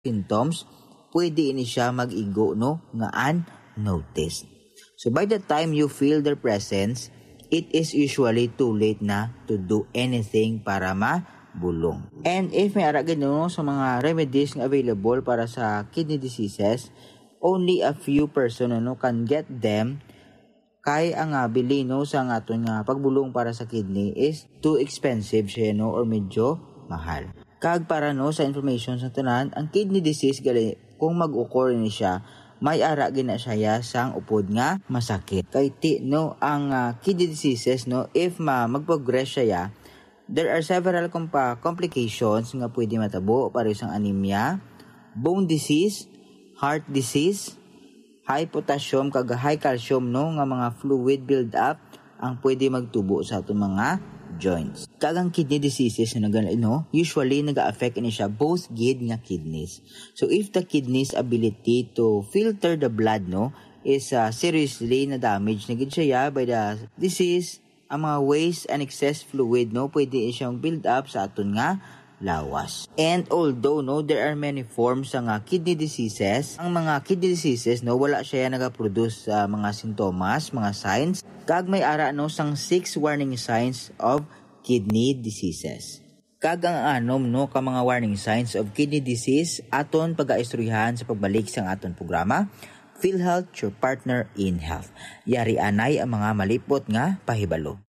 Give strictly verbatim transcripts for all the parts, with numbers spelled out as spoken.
symptoms, pwede ini siya mag-igo no nga unnoticed. So by the time you feel their presence, it is usually too late na to do anything para mabulong. And if may ara no sa mga remedies nga available para sa kidney diseases, only a few person no can get them. Kay ang uh, bili no sa nga aton nga pagbulong para sa kidney is too expensive siya no or medyo mahal. Kag para no sa information sa tanan, ang kidney disease gali kung mag-occur ni siya, may ara gina siya sang upod nga masakit. Kay ti no ang uh, kidney diseases no if ma mag-progress siya, there are several compa- complications nga pwede matabo para sa anemia, bone disease, heart disease, high potassium kag high calcium no nga mga fluid build up ang pwede magtubo sa atong mga joints. Kagang kidney diseases na nagan no, usually naga-affect ini siya both gid nga kidneys. So if the kidneys ability to filter the blood no is uh, seriously na damage na gid siya by the disease, ang mga waste and excess fluid no pwede siyang build up sa aton nga lawas. And although no there are many forms ng uh, kidney diseases, ang mga kidney diseases no wala siya naga-produce sa uh, mga sintomas, mga signs. Kag may ara no sang six warning signs of kidney diseases. Kag ang anom no ka mga warning signs of kidney disease aton pag-aistoryahan sa pagbalik sang aton programa PhilHealth, your partner in health. Yari anay ang mga malipot nga pahibalo.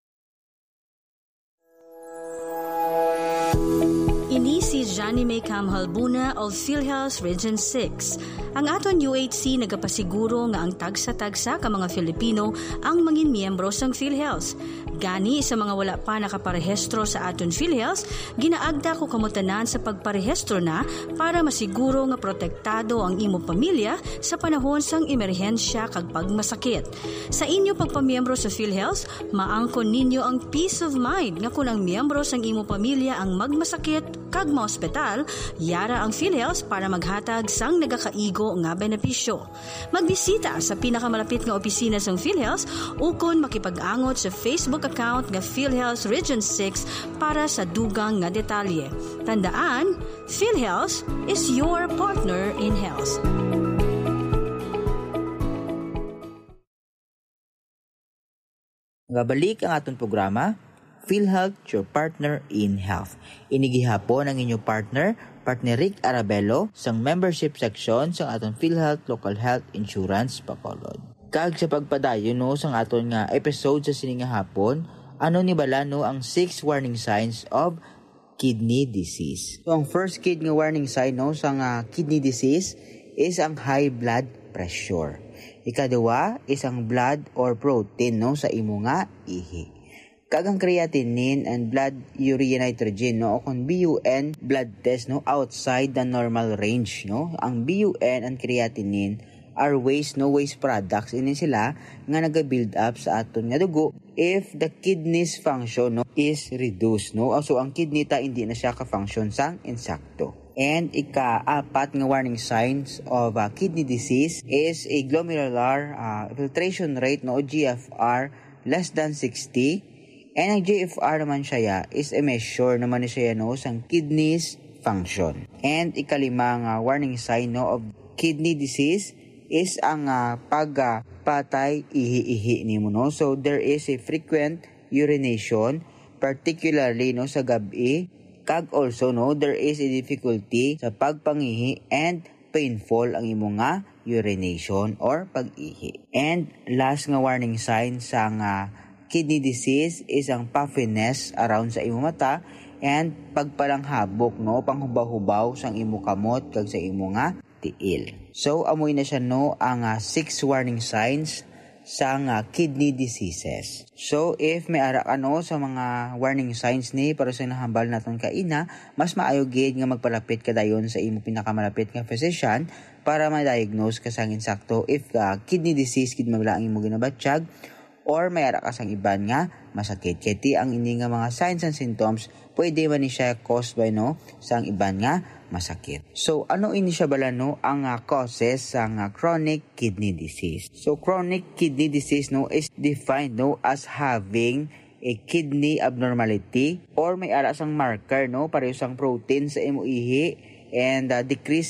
Ini si Johnny May Camhalbuna of PhilHealth Region six. Ang aton U H C nagapasiguro nga ang tagsa-tagsa ka mga Filipino ang mangin miyembro sang PhilHealth. Gani sa mga wala pa nakaparehistro sa aton PhilHealth, ginaagda ko kamutanan sa pagparehistro na para masiguro nga protektado ang imo pamilya sa panahon sang emerhensya kag pagmasakit. Sa inyo pagpamiyembro sa PhilHealth, maangkon ninyo ang peace of mind nga kung ang miyembro sang imo pamilya ang magmasakit kag ma-ospital, yara ang PhilHealth para maghatag sang nagakaigo nga benepisyo. Magbisita sa pinakamalapit nga opisina sang PhilHealth ukon makipag-angot sa Facebook account nga PhilHealth Region six para sa dugang nga detalye. Tandaan, PhilHealth is your partner in health. Nga balik ang aton programa, PhilHealth, your partner in health. Inigihapon ang inyong partner, Partner Rick Arabello, sang membership section sang aton PhilHealth Local Health Insurance Bacolod. Kag sa pagpadayon no sang aton nga episode sa sininga hapon, ano ni bala no ang six warning signs of kidney disease. So ang first kid nga warning sign no sang uh, kidney disease is ang high blood pressure. Ikaduwa is ang blood or protein no sa imo nga ihi. Kagang creatinine and blood urea nitrogen no o kung B U N blood test no outside the normal range no. Ang B U N and creatinine are waste no waste products ini sila nga naga-build up sa aton nga dugo if the kidneys function no is reduced no. So ang kidney ta hindi na siya ka-function sang insakto. And ika-apat nga warning signs of uh, kidney disease is a glomerular uh, filtration rate no o G F R less than sixty. And ang G F R naman siya is a measure naman siya no sang kidneys function. And ikalimang uh, warning sign no of kidney disease is ang uh, pagpatay uh, ihi-ihi nimo no. So there is a frequent urination particularly no sa gabi. Kag also no there is a difficulty sa pagpangihi and painful ang imo nga urination or pag-ihi. And last nga warning sign sang uh, kidney disease is ang puffiness around sa imo mata and pagpalanghabok no panghubaw-hubaw sang imo kamot kag sa imo nga tiil. So amoy na siya no ang uh, six warning signs sang uh, kidney diseases. So if may ara ka no sa mga warning signs ni para sa nahambal naton kaina, mas maayo gid nga magpalapit ka dayon sa imo pinakamalapit nga physician para ma-diagnose ka sang insakto if uh, kidney disease kid magla ang imo ginabatsyag or may ara ka sang iban nga masakit. Kiti ang ini nga mga signs and symptoms pwede man ni siya caused by no sang iban nga masakit. So ano ini siya bala no ang uh, causes sang uh, chronic kidney disease. So chronic kidney disease no is defined no as having a kidney abnormality or may ara sang marker no pareho sang protein sa imo ihi and uh, decrease